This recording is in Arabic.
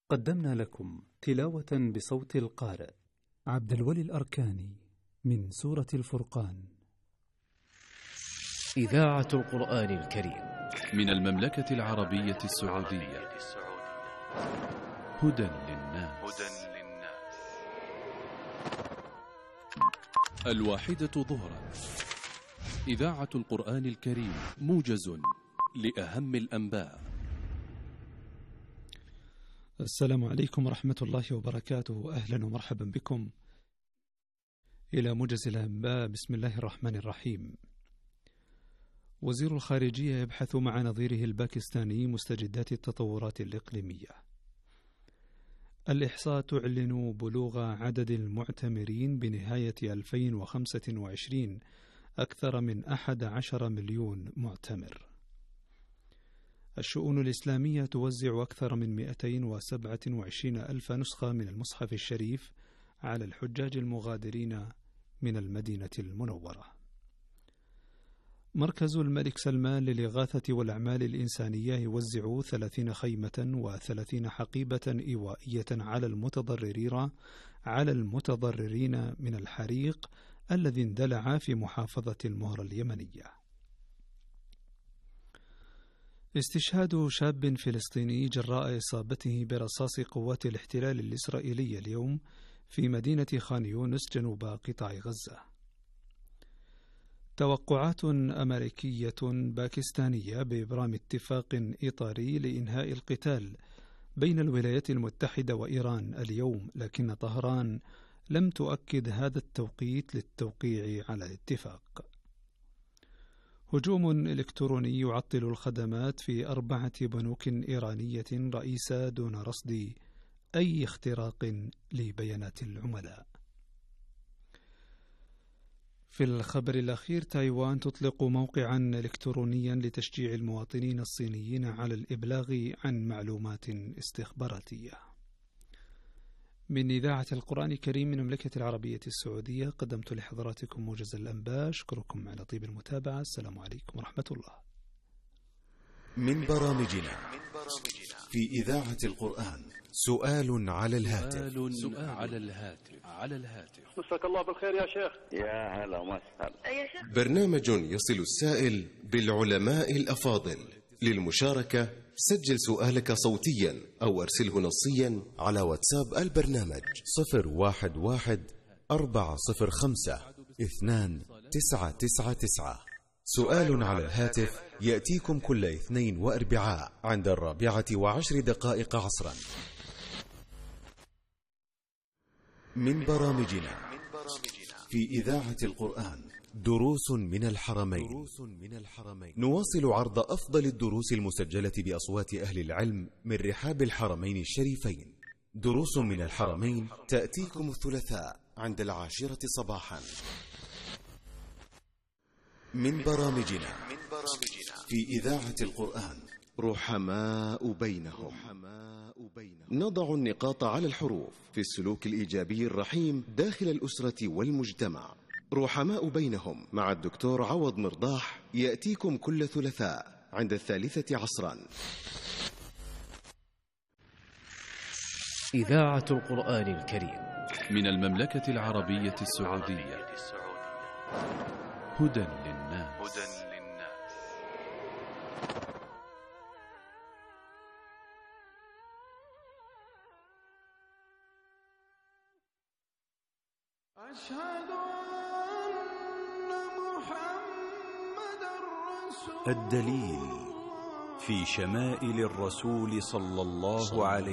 قدمنا لكم تلاوة بصوت القارئ عبد الولي الأركاني من سورة الفرقان. إذاعة القرآن الكريم من المملكة العربية السعودية. هدى للناس. 1:00 ظهرا. إذاعة القرآن الكريم، موجز لأهم الأنباء. السلام عليكم ورحمة الله وبركاته. أهلا ومرحبا بكم إلى موجز الأنباء. بسم الله الرحمن الرحيم. وزير الخارجية يبحث مع نظيره الباكستاني مستجدات التطورات الإقليمية. الإحصاء تعلن بلوغ عدد المعتمرين بنهاية 2025 أكثر من 11 مليون معتمر. الشؤون الإسلامية توزع أكثر من 227 ألف نسخة من المصحف الشريف على الحجاج المغادرين من المدينة المنورة. مركز الملك سلمان للإغاثة والأعمال الإنسانية يوزع 30 خيمة و30 حقيبة إيوائية على المتضررين من الحريق الذي اندلع في محافظة المهرة اليمنية. استشهاد شاب فلسطيني جراء إصابته برصاص قوات الاحتلال الإسرائيلي اليوم في مدينة خان يونس جنوب قطاع غزة. توقعات أمريكية باكستانية بإبرام اتفاق إطاري لإنهاء القتال بين الولايات المتحدة وإيران اليوم، لكن طهران لم تؤكد هذا التوقيت للتوقيع على الاتفاق. هجوم إلكتروني يعطل الخدمات في 4 بنوك إيرانية رئيسة دون رصد أي اختراق لبيانات العملاء. في الخبر الأخير، تايوان تطلق موقعا إلكترونيا لتشجيع المواطنين الصينيين على الإبلاغ عن معلومات استخباراتية. من إذاعة القرآن الكريم من المملكة العربية السعودية قدمت لحضراتكم موجز الأنباء. أشكركم على طيب المتابعة. السلام عليكم ورحمة الله. من برامجنا في إذاعة القرآن سؤال على الهاتف. مساك الله بالخير يا شيخ. يا هلا وسهلا يا شيخ. برنامج يصل السائل بالعلماء الأفاضل. للمشاركة سجل سؤالك صوتيا أو أرسله نصيا على واتساب البرنامج 011-405-2999. سؤال على الهاتف يأتيكم كل اثنين وأربعاء عند 4:10 عصرا. من برامجنا في إذاعة القرآن دروس من الحرمين. نواصل عرض أفضل الدروس المسجلة بأصوات أهل العلم من رحاب الحرمين الشريفين. دروس من الحرمين تأتيكم الثلاثاء عند 10 صباحا. من برامجنا في إذاعة القرآن رحماء بينهم. نضع النقاط على الحروف في السلوك الإيجابي الرحيم داخل الأسرة والمجتمع. رحماء بينهم مع الدكتور عوض مرضاح يأتيكم كل ثلاثاء عند 3 عصرا. إذاعة القرآن الكريم من المملكة العربية السعودية. هدى للناس. أشهد أن محمدًا رسول الله. الدليل في شمائل الرسول صلى الله عليه